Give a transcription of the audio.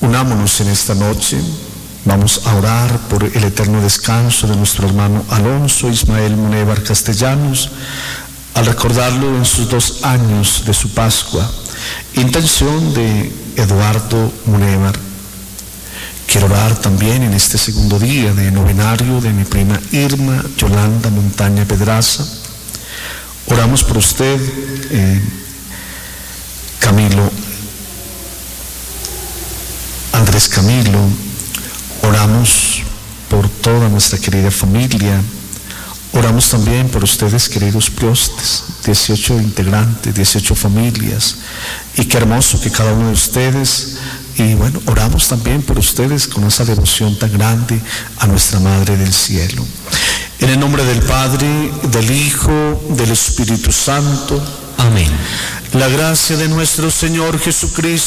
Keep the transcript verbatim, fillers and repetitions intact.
Unámonos en esta noche, vamos a orar por el eterno descanso de nuestro hermano Alonso Ismael Munévar Castellanos, al recordarlo en sus dos años de su Pascua. Intención de Eduardo Munévar. Quiero orar también en este segundo día de novenario de mi prima Irma Yolanda Montaña Pedraza. Oramos por usted, eh, Camilo, Andrés Camilo. Oramos por toda nuestra querida familia. Oramos también por ustedes, queridos priostes, dieciocho integrantes, dieciocho familias. Y qué hermoso que cada uno de ustedes, y bueno, oramos también por ustedes con esa devoción tan grande a nuestra Madre del Cielo. En el nombre del Padre, del Hijo, del Espíritu Santo. Amén. La gracia de nuestro Señor Jesucristo,